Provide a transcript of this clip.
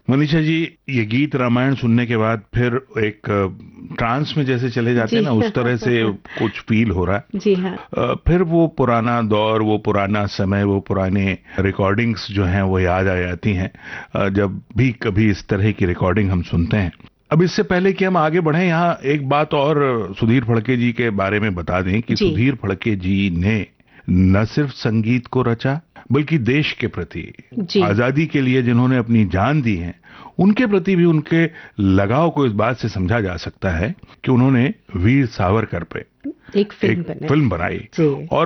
मनीषा जी, ये गीत रामायण सुनने के बाद फिर एक ट्रांस में जैसे चले जाते हैं ना, उस तरह से कुछ फील हो रहा है। जी हाँ। फिर वो पुराना दौर, वो पुराना समय, वो पुराने रिकॉर्डिंग्स जो हैं वो याद आ जाती हैं जब भी कभी इस तरह की रिकॉर्डिंग हम सुनते हैं। अब इससे पहले कि हम आगे बढ़ें, यहाँ एक बात और सुधीर फड़के जी के बारे में बता दें कि जी सुधीर फड़के जी ने न सिर्फ संगीत को रचा, बल्कि देश के प्रति, जी आजादी के लिए जिन्होंने अपनी जान दी है, उनके प्रति भी उनके लगाव को इस बात से समझा जा सकता है कि उन्होंने वीर सावरकर पे एक फिल्म एक फिल्म बनाई। जी और